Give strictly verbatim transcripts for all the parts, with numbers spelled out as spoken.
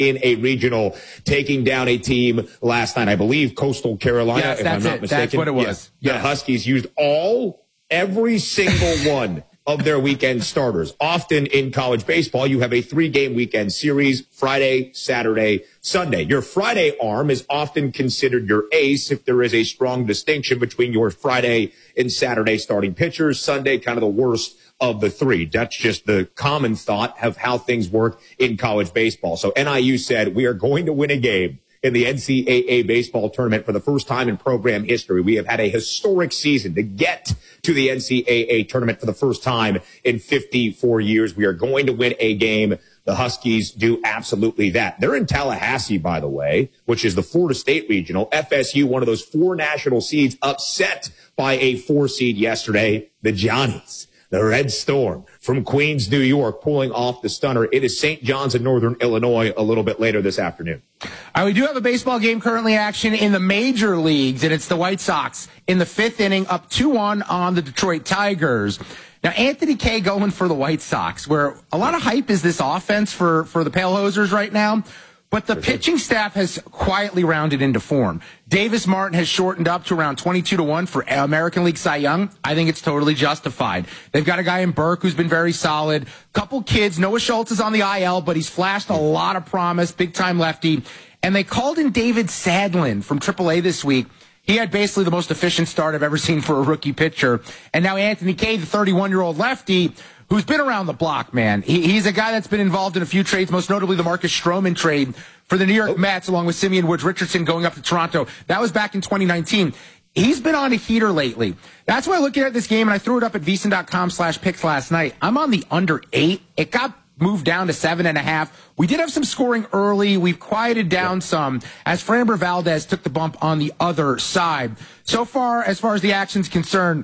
in a regional, taking down a team last night. I believe Coastal Carolina, yes, if that's I'm not it. mistaken. That's what it was. Yeah. Yes. The Huskies used all, every single one of their weekend starters. Often in college baseball, you have a three-game weekend series, Friday, Saturday, Sunday. Your Friday arm is often considered your ace if there is a strong distinction between your Friday and Saturday starting pitchers. Sunday, kind of the worst of the three. That's just the common thought of how things work in college baseball. So N I U said, we are going to win a game in the N C double A baseball tournament for the first time in program history. We have had a historic season to get to the N C double A tournament for the first time in fifty-four years. We are going to win a game. The Huskies do absolutely that. They're in Tallahassee, by the way, which is the Florida State Regional. F S U, one of those four national seeds, upset by a four seed yesterday. The Johnnies, the Red Storm from Queens, New York, pulling off the stunner. It is Saint John's in Northern Illinois a little bit later this afternoon. All right, we do have a baseball game currently in action in the major leagues, and it's the White Sox in the fifth inning, up two one on the Detroit Tigers. Now, Anthony Kay going for the White Sox, where a lot of hype is this offense for, for the Pale Hosers right now. But the pitching staff has quietly rounded into form. Davis Martin has shortened up to around twenty-two to one for American League Cy Young. I think it's totally justified. They've got a guy in Burke who's been very solid. Couple kids. Noah Schultz is on the I L, but he's flashed a lot of promise. Big-time lefty. And they called in David Sadlin from triple A this week. He had basically the most efficient start I've ever seen for a rookie pitcher. And now Anthony Kay, the thirty-one-year-old lefty, who's been around the block, man. He, he's a guy that's been involved in a few trades, most notably the Marcus Stroman trade for the New York oh. Mets, along with Simeon Woods Richardson going up to Toronto. That was back in twenty nineteen. He's been on a heater lately. That's why looking at this game, and I threw it up at VSiN.com slash picks last night. I'm on the under eight. It got moved down to seven and a half. We did have some scoring early. We've quieted down yeah. some as Framber Valdez took the bump on the other side. So far, as far as the action's concerned,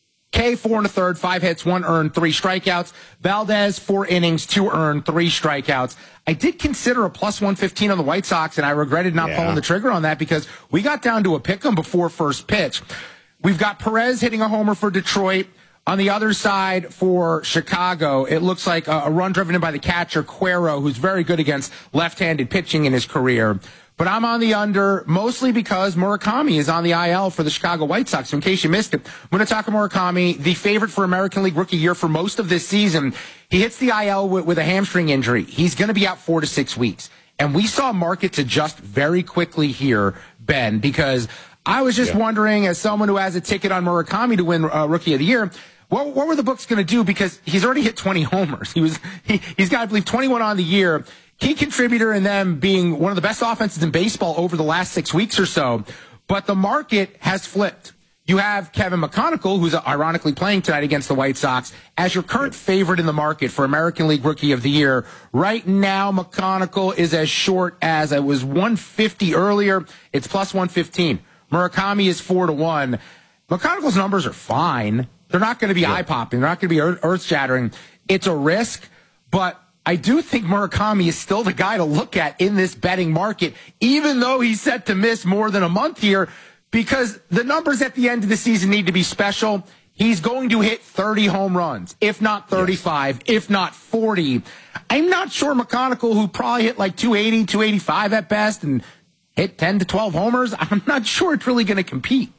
K, four and a third, five hits, one earned, three strikeouts. Valdez, four innings, two earned, three strikeouts. I did consider a plus one fifteen on the White Sox, and I regretted not yeah. pulling the trigger on that because we got down to a pick 'em before first pitch. We've got Perez hitting a homer for Detroit. On the other side for Chicago, it looks like a, a run driven in by the catcher, Cuero, who's very good against left-handed pitching in his career. But I'm on the under mostly because Murakami is on the I L for the Chicago White Sox. So in case you missed it, Munetaka Murakami, the favorite for American League Rookie Year for most of this season, he hits the I L with, with a hamstring injury. He's going to be out four to six weeks. And we saw markets adjust very quickly here, Ben, because I was just yeah. wondering, as someone who has a ticket on Murakami to win uh, Rookie of the Year, What, what were the books going to do? Because he's already hit twenty homers. He was, he, he's got, I believe, twenty-one on the year. Key contributor in them being one of the best offenses in baseball over the last six weeks or so. But the market has flipped. You have Kevin McConnell, who's ironically playing tonight against the White Sox, as your current favorite in the market for American League Rookie of the Year. Right now, McConnell is as short as it was one fifty earlier. It's plus one fifteen. Murakami is four to one. McConnell's numbers are fine. They're not going to be yeah. eye-popping. They're not going to be earth-shattering. It's a risk, but I do think Murakami is still the guy to look at in this betting market, even though he's set to miss more than a month here, because the numbers at the end of the season need to be special. He's going to hit thirty home runs, if not thirty-five, yes. if not forty. I'm not sure McConnell, who probably hit like two eighty, two eighty-five at best, and hit ten to twelve homers, I'm not sure it's really going to compete.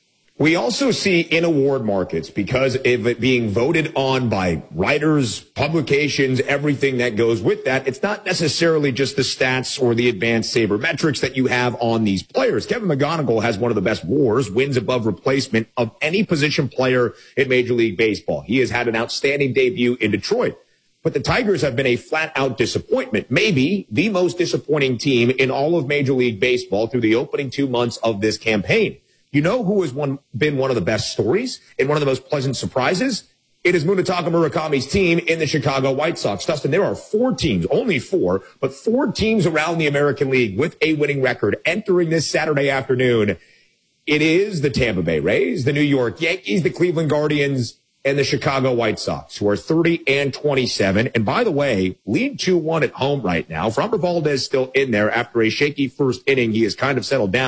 We also see in award markets, because of it being voted on by writers, publications, everything that goes with that, it's not necessarily just the stats or the advanced sabermetrics that you have on these players. Kevin McGonigal has one of the best WARs, wins above replacement, of any position player in Major League Baseball. He has had an outstanding debut in Detroit. But the Tigers have been a flat-out disappointment, maybe the most disappointing team in all of Major League Baseball through the opening two months of this campaign. You know who has one, been one of the best stories and one of the most pleasant surprises? It is Munetaka Murakami's team in the Chicago White Sox. Dustin, there are four teams, only four, but four teams around the American League with a winning record entering this Saturday afternoon. It is the Tampa Bay Rays, the New York Yankees, the Cleveland Guardians, and the Chicago White Sox, who are thirty and twenty-seven. And by the way, lead two one at home right now. Framber Valdez still in there after a shaky first inning. He has kind of settled down.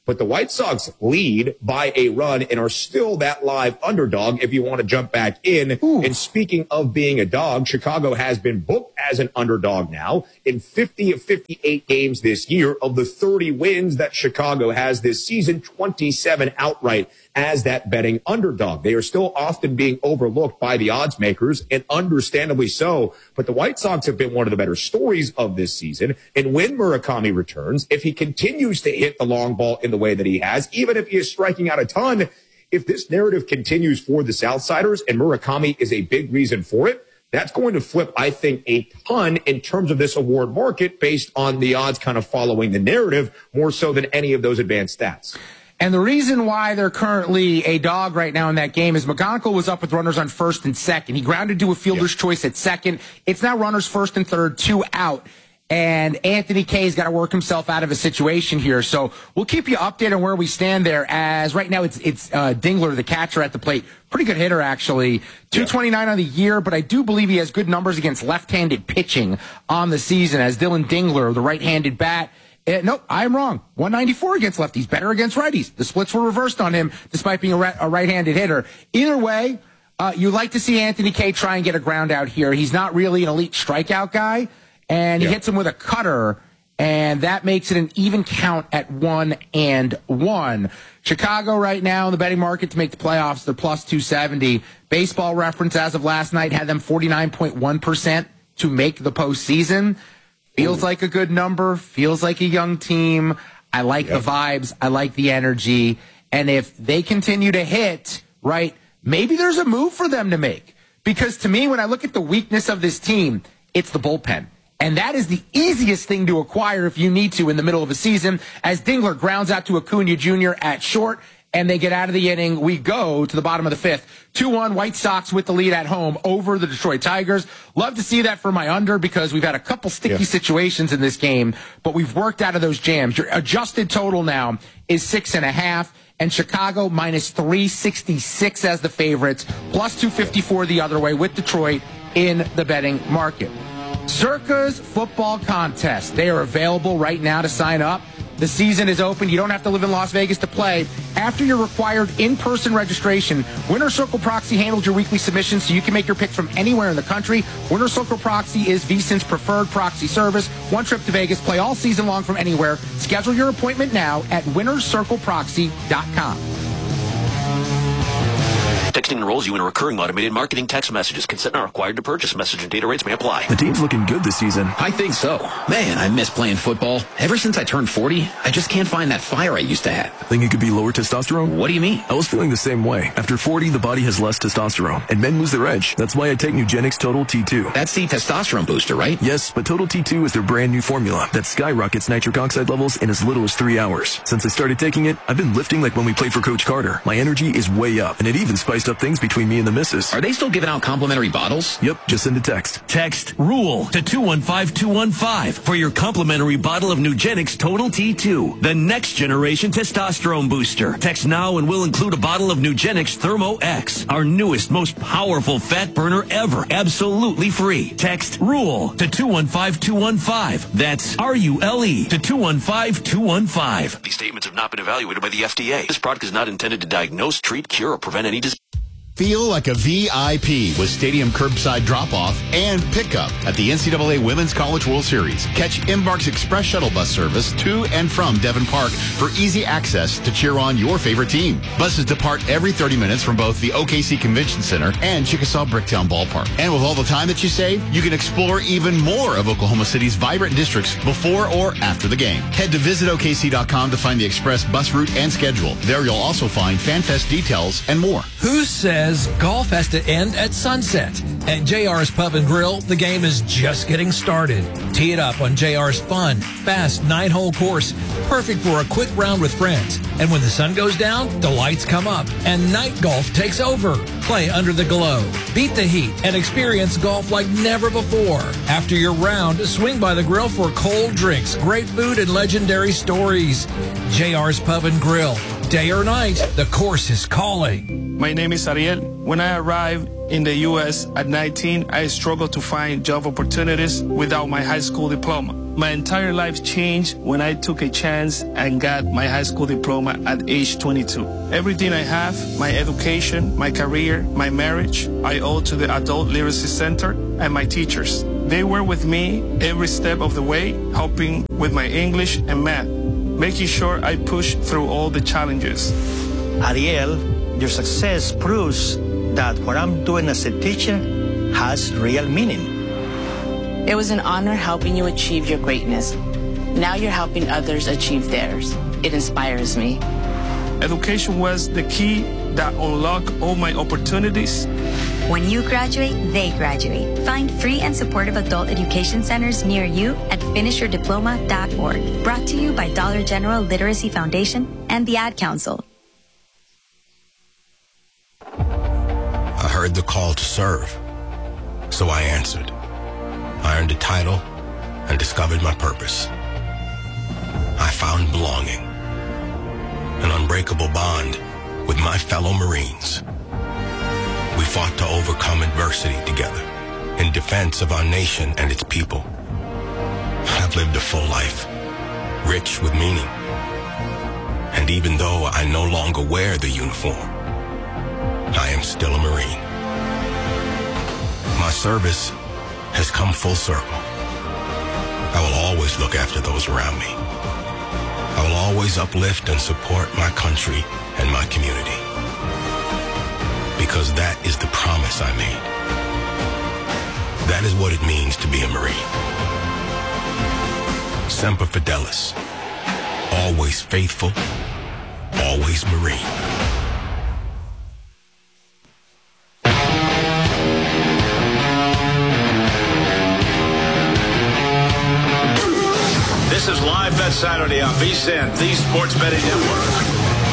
But the White Sox lead by a run and are still that live underdog if you want to jump back in. Ooh. And speaking of being a dog, Chicago has been booked as an underdog now in fifty of fifty-eight games this year. Of the thirty wins that Chicago has this season, twenty-seven outright as that betting underdog. They are still often being overlooked by the odds makers, and understandably so. But the White Sox have been one of the better stories of this season. And when Murakami returns, if he continues to hit the long ball in the way that he has, even if he is striking out a ton, if this narrative continues for the Southsiders, and Murakami is a big reason for it, that's going to flip, I think, a ton in terms of this award market based on the odds kind of following the narrative more so than any of those advanced stats. And the reason why they're currently a dog right now in that game is McGonagall was up with runners on first and second. He grounded to a fielder's yep. choice at second. It's now runners first and third, two out. And Anthony Kay's got to work himself out of a situation here. So we'll keep you updated on where we stand there, as right now it's it's uh, Dingler, the catcher, at the plate. Pretty good hitter, actually. two twenty-nine on the year, but I do believe he has good numbers against left-handed pitching on the season, as Dylan Dingler, the right-handed bat. Uh, nope, I'm wrong. one ninety-four against lefties, better against righties. The splits were reversed on him, despite being a, ra- a right-handed hitter. Either way, uh, you like to see Anthony Kay try and get a ground out here. He's not really an elite strikeout guy, and he yeah. hits him with a cutter, and that makes it an even count at one and one. Chicago right now in the betting market to make the playoffs, they're plus two seventy. Baseball Reference as of last night had them forty-nine point one percent to make the postseason. Feels like a good number, feels like a young team. I like yep. the vibes, I like the energy. And if they continue to hit, right, maybe there's a move for them to make. Because to me, when I look at the weakness of this team, it's the bullpen. And that is the easiest thing to acquire if you need to in the middle of a season. As Dingler grounds out to Acuna Junior at short, and they get out of the inning, we go to the bottom of the fifth. two one, White Sox with the lead at home over the Detroit Tigers. Love to see that for my under, because we've had a couple sticky yeah. situations in this game, but we've worked out of those jams. Your adjusted total now is six and a half, and Chicago minus three sixty-six as the favorites, plus two fifty-four the other way with Detroit in the betting market. Circa's football contest. They are available right now to sign up. The season is open. You don't have to live in Las Vegas to play. After your required in-person registration, Winner Circle Proxy handles your weekly submissions so you can make your pick from anywhere in the country. Winner Circle Proxy is VSiN's preferred proxy service. One trip to Vegas. Play all season long from anywhere. Schedule your appointment now at winner circle proxy dot com. Texting enrolls you in a recurring automated marketing text messages. Consent not required to purchase. Message and data rates may apply. The team's looking good this season. I think so. Man, I miss playing football. Ever since I turned forty, I just can't find that fire I used to have. Think it could be lower testosterone? What do you mean? I was feeling the same way. After forty, the body has less testosterone, and men lose their edge. That's why I take Nugenix Total T two. That's the testosterone booster, right? Yes, but Total T two is their brand new formula that skyrockets nitric oxide levels in as little as three hours. Since I started taking it, I've been lifting like when we played for Coach Carter. My energy is way up, and it even spiced up things between me and the missus. Are they still giving out complimentary bottles? Yep, just send a text. Text RULE to two one five two one five for your complimentary bottle of Nugenix Total T two, the next generation testosterone booster. Text now and we'll include a bottle of Nugenix Thermo X, our newest, most powerful fat burner ever, absolutely free. Text RULE to two one five two one five. That's R U L E to two one five two one five. These statements have not been evaluated by the F D A. This product is not intended to diagnose, treat, cure, or prevent any disease. Feel like a V I P with stadium curbside drop-off and pickup at the N C double A Women's College World Series. Catch Embark's Express Shuttle Bus service to and from Devon Park for easy access to cheer on your favorite team. Buses depart every thirty minutes from both the O K C Convention Center and Chickasaw Bricktown Ballpark. And with all the time that you save, you can explore even more of Oklahoma City's vibrant districts before or after the game. Head to visit O K C dot com to find the Express bus route and schedule. There you'll also find FanFest details and more. Who says golf has to end at sunset? At J R's Pub and Grill, the game is just getting started. Tee it up on J R's fun, fast nine-hole course, perfect for a quick round with friends. And when the sun goes down, the lights come up, and night golf takes over. Play under the glow, beat the heat, and experience golf like never before. After your round, swing by the grill for cold drinks, great food, and legendary stories. J R's Pub and Grill. Day or night, the course is calling. My name is Ariel. When I arrived in the U S at nineteen, I struggled to find job opportunities without my high school diploma. My entire life changed when I took a chance and got my high school diploma at age twenty-two. Everything I have, my education, my career, my marriage, I owe to the Adult Literacy Center and my teachers. They were with me every step of the way, helping with my English and math, making sure I push through all the challenges. Ariel, your success proves that what I'm doing as a teacher has real meaning. It was an honor helping you achieve your greatness. Now you're helping others achieve theirs. It inspires me. Education was the key that unlocked all my opportunities. When you graduate, they graduate. Find free and supportive adult education centers near you at finish your diploma dot org. Brought to you by Dollar General Literacy Foundation and the Ad Council. I heard the call to serve, so I answered. I earned a title and discovered my purpose. I found belonging, an unbreakable bond with my fellow Marines. We fought to overcome adversity together in defense of our nation and its people. I've lived a full life, rich with meaning. And even though I no longer wear the uniform, I am still a Marine. My service has come full circle. I will always look after those around me. I will always uplift and support my country and my community. Because that is the promise I made. That is what it means to be a Marine. Semper Fidelis. Always faithful, always Marine. This is Live Bet Saturday on V S I N, the Sports Betting Network.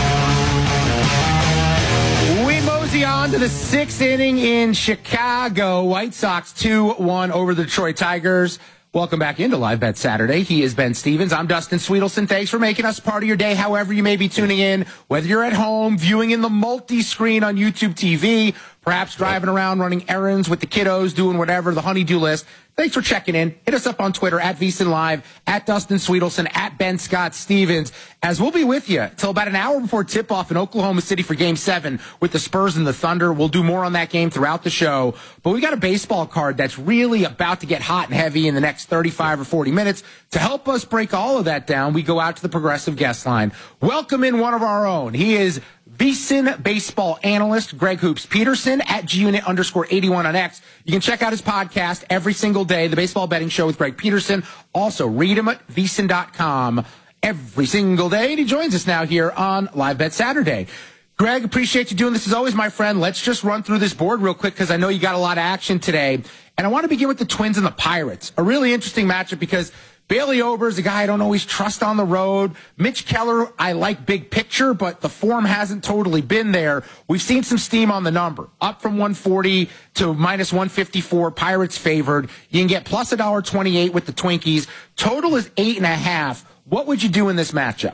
We mosey on to the sixth inning in Chicago. White Sox two one over the Detroit Tigers. Welcome back into Live Bet Saturday. He is Ben Stevens. I'm Dustin Sweetelson. Thanks for making us part of your day, however you may be tuning in, whether you're at home, viewing in the multi-screen on YouTube T V, perhaps driving around, running errands with the kiddos, doing whatever, the honey-do list. Thanks for checking in. Hit us up on Twitter, at VSiN Live, at Dustin Sweetelson, at Ben Scott Stevens, as we'll be with you till about an hour before tip-off in Oklahoma City for Game seven with the Spurs and the Thunder. We'll do more on that game throughout the show. But we got a baseball card that's really about to get hot and heavy in the next thirty-five or forty minutes. To help us break all of that down, we go out to the Progressive guest line. Welcome in one of our own. He is VSiN baseball analyst Greg Hoops Peterson at G-Unit underscore eighty-one on X. You can check out his podcast every single day, The Baseball Betting Show with Greg Peterson. Also, read him at V S I N dot com every single day. And he joins us now here on Live Bet Saturday. Greg, appreciate you doing this as always, my friend. Let's just run through this board real quick because I know you got a lot of action today. And I want to begin with the Twins and the Pirates. A really interesting matchup because Bailey Ober is a guy I don't always trust on the road. Mitch Keller, I like big picture, but the form hasn't totally been there. We've seen some steam on the number. Up from one forty to minus one fifty-four, Pirates favored. You can get plus one dollar twenty-eight with the Twinkies. Total is eight and a half. What would you do in this matchup?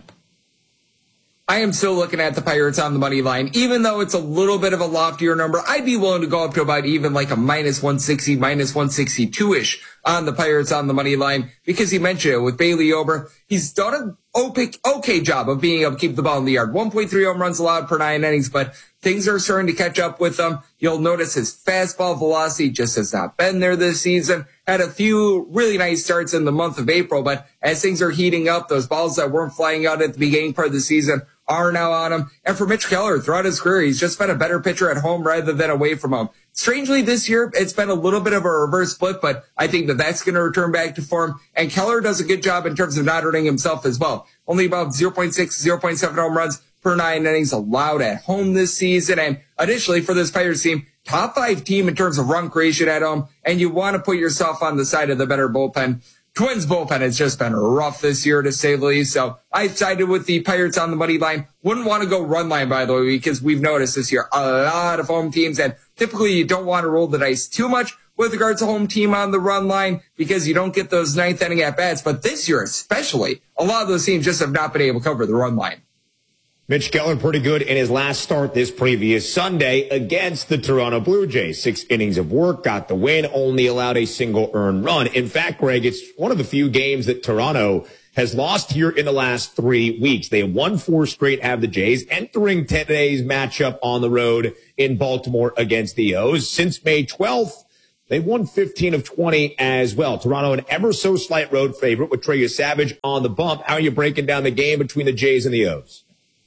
I am still looking at the Pirates on the money line. Even though it's a little bit of a loftier number, I'd be willing to go up to about even like a minus one sixty, minus one sixty-two-ish on the Pirates on the money line. Because he mentioned it with Bailey Ober, he's done an okay, okay job of being able to keep the ball in the yard. one point three home runs allowed per nine innings, but things are starting to catch up with him. You'll notice his fastball velocity just has not been there this season. Had a few really nice starts in the month of April, but as things are heating up, those balls that weren't flying out at the beginning part of the season are now on him. And for Mitch Keller, throughout his career, he's just been a better pitcher at home rather than away from home. Strangely, this year, it's been a little bit of a reverse split, but I think that that's going to return back to form. And Keller does a good job in terms of not hurting himself as well. Only about zero point six, zero point seven home runs per nine innings allowed at home this season. And additionally, for this Pirates team, top five team in terms of run creation at home. And you want to put yourself on the side of the better bullpen. Twins bullpen has just been rough this year, to say the least. So I sided with the Pirates on the money line. Wouldn't want to go run line, by the way, because we've noticed this year a lot of home teams. And typically you don't want to roll the dice too much with regards to home team on the run line because you don't get those ninth inning at bats. But this year especially, a lot of those teams just have not been able to cover the run line. Mitch Keller pretty good in his last start this previous Sunday against the Toronto Blue Jays. Six innings of work, got the win, only allowed a single earned run. In fact, Greg, it's one of the few games that Toronto has lost here in the last three weeks. They have won four straight, have the Jays, entering today's matchup on the road in Baltimore against the O's. Since May twelfth, they've won fifteen of twenty as well. Toronto, an ever so slight road favorite with Trey Savage on the bump. How are you breaking down the game between the Jays and the O's?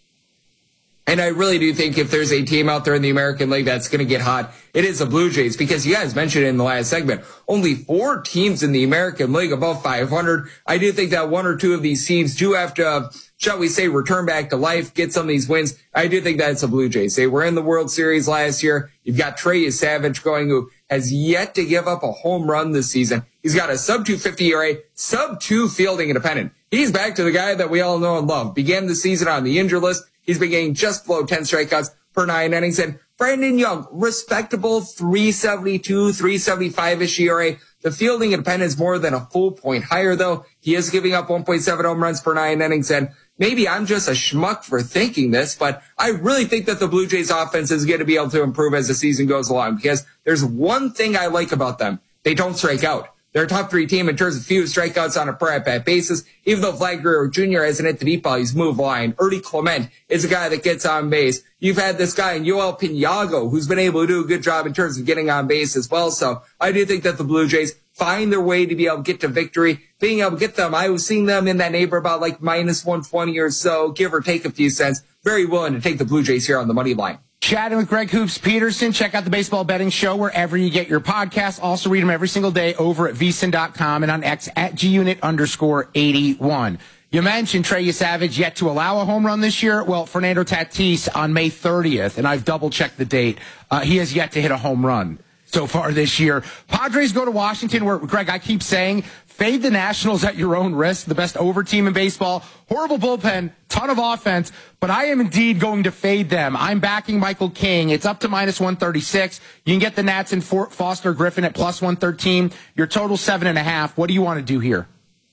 And I really do think if there's a team out there in the American League that's going to get hot, it is the Blue Jays, because you guys mentioned in the last segment, only four teams in the American League above five hundred. I do think that one or two of these teams do have to, uh, shall we say, return back to life, get some of these wins. I do think that's the Blue Jays. They were in the World Series last year. You've got Trey Savage going, who has yet to give up a home run this season. He's got a sub two fifty E R A, sub two fielding independent. He's back to the guy that we all know and love. Began the season on the injured list. He's been getting just below ten strikeouts per nine innings. And Brandon Young, respectable three seventy-two, three seventy-five-ish E R A. The fielding independent is more than a full point higher, though. He is giving up one point seven home runs per nine innings. And maybe I'm just a schmuck for thinking this, but I really think that the Blue Jays offense is going to be able to improve as the season goes along, because there's one thing I like about them. They don't strike out. They're a top three team in terms of few strikeouts on a per at-bat basis. Even though Vlad Guerrero Junior hasn't hit the deep ball, he's moved line. Ernie Clement is a guy that gets on base. You've had this guy in Yoel Pinago, who's been able to do a good job in terms of getting on base as well. So I do think that the Blue Jays find their way to be able to get to victory. Being able to get them, I was seeing them in that neighbor about like minus one twenty or so, give or take a few cents. Very willing to take the Blue Jays here on the money line. Chatting with Greg Hoops Peterson. Check out the Baseball Betting Show wherever you get your podcasts. Also read them every single day over at V S I N dot com and on X at G-Unit underscore eighty-one. You mentioned Trey Savage yet to allow a home run this year. Well, Fernando Tatis on May thirtieth, and I've double-checked the date, uh, he has yet to hit a home run so far this year. Padres go to Washington, where, Greg, I keep saying, fade the Nationals at your own risk. The best over team in baseball. Horrible bullpen, ton of offense, but I am indeed going to fade them. I'm backing Michael King. It's up to minus one thirty-six. You can get the Nats and Fort Foster Griffin at plus one thirteen. Your total seven and a half. What do you want to do here?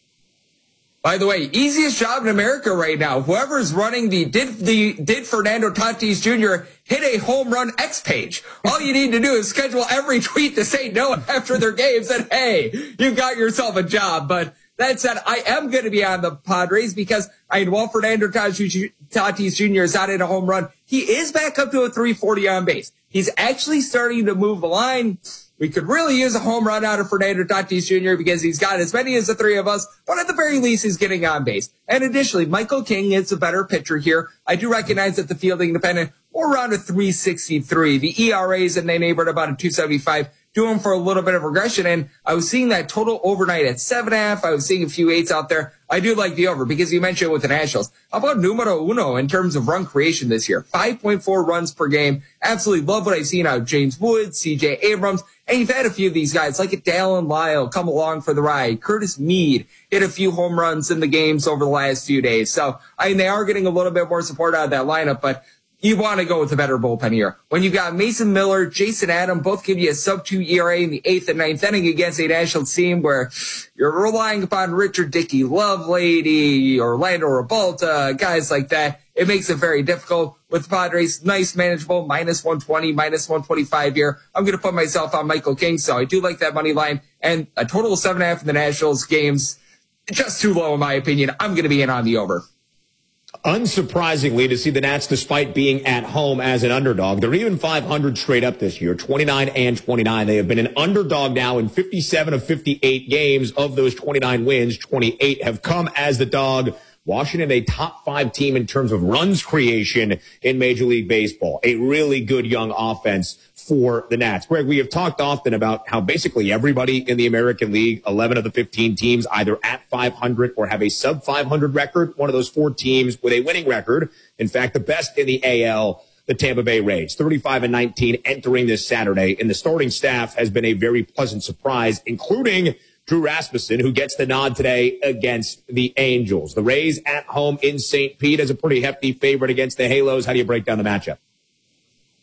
By the way, easiest job in America right now. Whoever's running the did the did Fernando Tatis Junior hit a home run X page. All you need to do is schedule every tweet to say no after their games, and hey, you got yourself a job. But that said, I am going to be on the Padres because I mean, while Fernando Tatis Junior is out in a home run, he is back up to a three forty on base. He's actually starting to move the line. We could really use a home run out of Fernando Tatis Junior because he's got as many as the three of us, but at the very least, he's getting on base. And additionally, Michael King is a better pitcher here. I do recognize that the fielding independent, more around a three sixty-three. The E R As in their neighborhood about a two seventy-five, doing for a little bit of regression. And I was seeing that total overnight at seven and a half. I was seeing a few eights out there. I do like the over because you mentioned with the Nationals. How about numero uno in terms of run creation this year? five point four runs per game. Absolutely love what I've seen out of James Wood, C J Abrams. And you've had a few of these guys like a Dallin Lyle come along for the ride. Curtis Mead hit a few home runs in the games over the last few days. So, I mean, they are getting a little bit more support out of that lineup, but you want to go with a better bullpen here. When you've got Mason Miller, Jason Adam, both give you a sub two E R A in the eighth and ninth inning against a National team where you're relying upon Richard Dickey, Lovelady, Orlando Rebalta, guys like that. It makes it very difficult. With the Padres, nice, manageable, minus one twenty, minus one twenty-five here. I'm going to put myself on Michael King, so I do like that money line. And a total of seven and a half in the Nationals games, just too low in my opinion. I'm going to be in on the over. Unsurprisingly, to see the Nats, despite being at home as an underdog, they're even five hundred straight up this year, twenty-nine and twenty-nine. They have been an underdog now in fifty-seven of fifty-eight games. Of those twenty-nine wins, twenty-eight have come as the dog. Washington, a top five team in terms of runs creation in Major League Baseball. A really good young offense for the Nats. Greg, we have talked often about how basically everybody in the American League, eleven of the fifteen teams, either at five hundred or have a sub five hundred record. One of those four teams with a winning record. In fact, the best in the A L, the Tampa Bay Rays, thirty-five and nineteen entering this Saturday. And the starting staff has been a very pleasant surprise, including Drew Rasmussen, who gets the nod today against the Angels. The Rays at home in Saint Pete as a pretty hefty favorite against the Halos. How do you break down the matchup?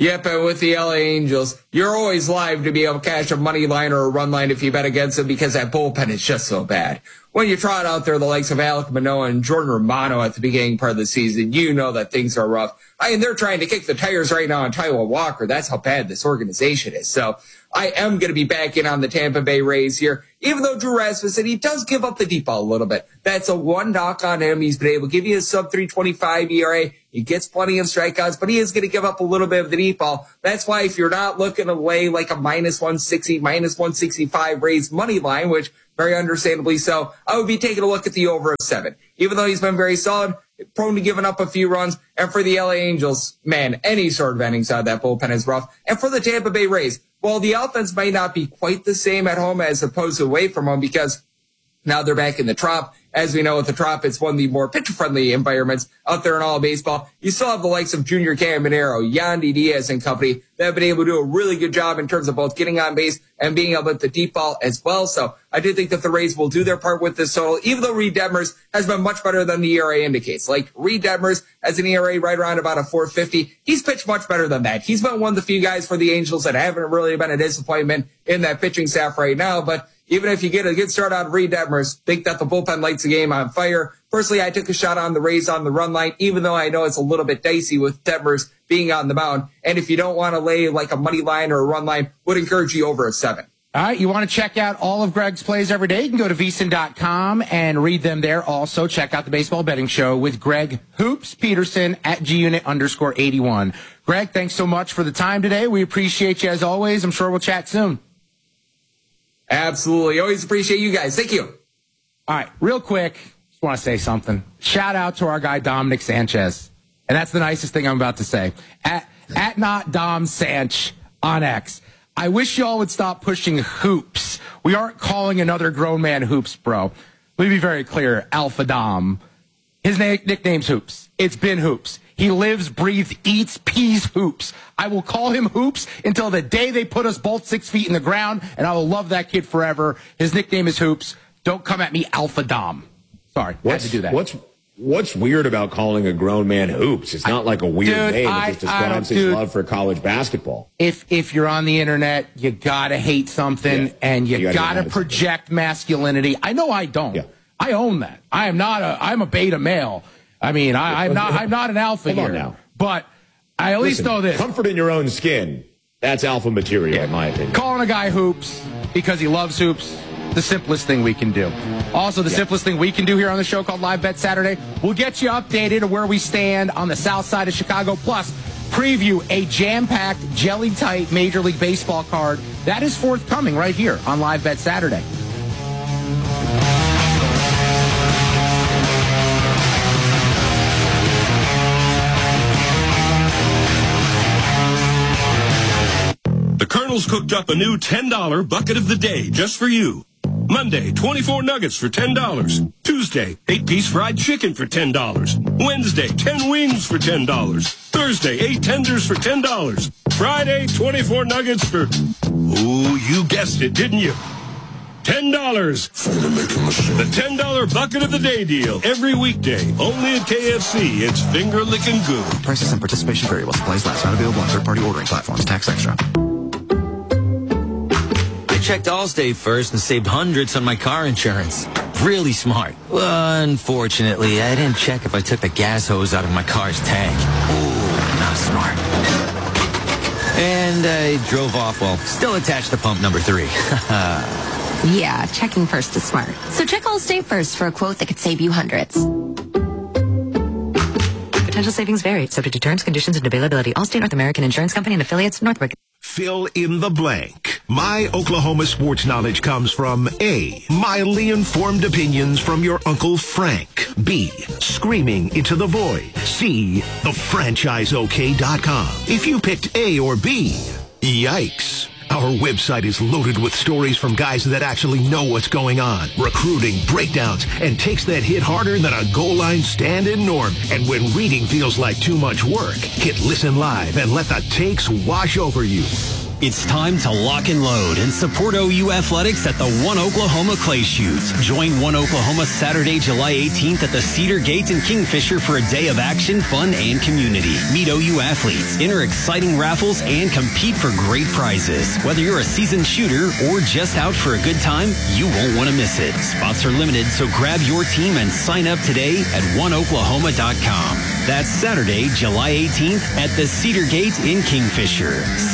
Yep, and with the L A Angels, you're always live to be able to cash a money line or a run line if you bet against them because that bullpen is just so bad. When you trot out there the likes of Alek Manoah and Jordan Romano at the beginning part of the season, you know that things are rough. I mean, they're trying to kick the tires right now on Taijuan Walker. That's how bad this organization is. So I am going to be back in on the Tampa Bay Rays here, even though Drew Rasmussen, he does give up the deep ball a little bit. That's a one knock on him. He's been able to give you a sub three twenty-five E R A. He gets plenty of strikeouts, but he is going to give up a little bit of the deep ball. That's why if you're not looking to lay like a minus one sixty, minus one sixty-five Rays money line, which very understandably so, I would be taking a look at the over of seven. Even though he's been very solid, prone to giving up a few runs. And for the L A Angels, man, any sort of innings out of that bullpen is rough. And for the Tampa Bay Rays, well, the offense might not be quite the same at home as opposed to away from home because now they're back in the Trop. As we know, with the Trop, it's one of the more pitcher-friendly environments out there in all of baseball. You still have the likes of Junior Caminero, Yandy Diaz and company that have been able to do a really good job in terms of both getting on base and being able to hit the deep ball as well. So I do think that the Rays will do their part with this total, even though Reed Detmers has been much better than the E R A indicates. Like Reed Detmers has an E R A right around about a four fifty. He's pitched much better than that. He's been one of the few guys for the Angels that haven't really been a disappointment in that pitching staff right now. But even if you get a good start on Reed Detmers, think that the bullpen lights the game on fire. Personally, I took a shot on the Rays on the run line, even though I know it's a little bit dicey with Detmers being on the mound. And if you don't want to lay like a money line or a run line, would encourage you over a seven. All right, you want to check out all of Greg's plays every day? You can go to V S I N dot com and read them there. Also, check out the Baseball Betting Show with Greg Hoops Peterson at G-Unit underscore eighty-one. Greg, thanks so much for the time today. We appreciate you as always. I'm sure we'll chat soon. Absolutely. Always appreciate you guys. Thank you. All right, real quick, just want to say something. Shout out to our guy, Dominic Sanchez. And that's the nicest thing I'm about to say. At, at not Dom Sanch on X. I wish y'all would stop pushing hoops. We aren't calling another grown man Hoops, bro. Let me be very clear. Alpha Dom. His na- nickname's Hoops. It's been Hoops. He lives, breathes, eats, pees Hoops. I will call him Hoops until the day they put us both six feet in the ground, and I will love that kid forever. His nickname is Hoops. Don't come at me, Alpha Dom. Sorry, what's, had to do that. What's What's weird about calling a grown man Hoops? It's not like a weird dude, name. I, it just describes his dude, love for college basketball. If if you're on the internet, you gotta hate something, yeah. and you, you gotta, gotta project something. Masculinity. I know I don't. Yeah. I own that. I am not a. I'm a beta male. I mean, I, I'm not. I'm not an alpha Hold here. Now. But I at Listen, least know this. Comfort in your own skin. That's alpha material, yeah. in my opinion. Calling a guy Hoops because he loves hoops. The simplest thing we can do. Also, the yeah. simplest thing we can do here on the show called Live Bet Saturday, we'll get you updated on where we stand on the south side of Chicago. Plus, preview a jam-packed, jelly-tight Major League Baseball card. That is forthcoming right here on Live Bet Saturday. The Colonel's cooked up a new ten dollar bucket of the day just for you. Monday, twenty-four nuggets for ten dollars. Tuesday, eight-piece fried chicken for ten dollars. Wednesday, ten wings for ten dollars. Thursday, eight tenders for ten dollars. Friday, twenty-four nuggets for... Oh, you guessed it, didn't you? ten dollars. The ten dollar bucket of the day deal. Every weekday. Only at K F C. It's finger-licking good. Prices and participation vary while supplies last. Not available on third-party ordering platforms. Tax extra. Checked Allstate first and saved hundreds on my car insurance. Really smart. Well, unfortunately, I didn't check if I took the gas hose out of my car's tank. Ooh, not smart. And I drove off while still attached to pump number three. Yeah, checking first is smart. So check Allstate first for a quote that could save you hundreds. Potential savings vary, subject to terms, conditions, and availability. Allstate North American Insurance Company and affiliates, Northbrook. Fill in the blank. My Oklahoma sports knowledge comes from A, mildly informed opinions from your Uncle Frank. B, screaming into the void. C, the franchise O K dot com. If you picked A or B, yikes. Our website is loaded with stories from guys that actually know what's going on. Recruiting, breakdowns, and takes that hit harder than a goal line stand-in norm. And when reading feels like too much work, hit Listen Live and let the takes wash over you. It's time to lock and load and support O U Athletics at the One Oklahoma Clay Shoot. Join One Oklahoma Saturday, July eighteenth at the Cedar Gate in Kingfisher for a day of action, fun, and community. Meet O U athletes, enter exciting raffles, and compete for great prizes. Whether you're a seasoned shooter or just out for a good time, you won't want to miss it. Spots are limited, so grab your team and sign up today at one oklahoma dot com. That's Saturday, July eighteenth at the Cedar Gate in Kingfisher.